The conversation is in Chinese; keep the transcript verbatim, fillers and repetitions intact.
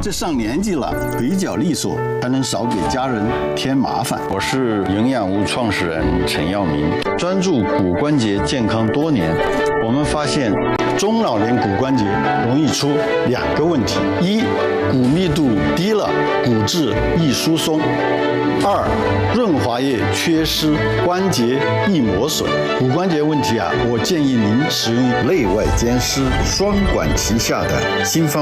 这上年纪了，腿脚利索，才能少给家人添麻烦。 我是营养屋创始人陈耀明，专注骨关节健康多年。我们发现， 中老年骨关节容易出两个问题：一，骨密度低了，骨质易疏松；二，润滑液缺失，关节易磨损。骨关节问题啊，我建议您使用内外兼施、双管齐下的新方。